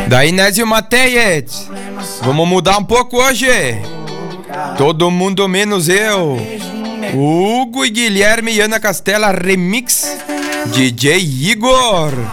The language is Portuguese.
Da Inésio Mateias. Vamos mudar um pouco hoje. Todo mundo menos eu. Hugo e Guilherme e Ana Castela Remix. DJ Igor.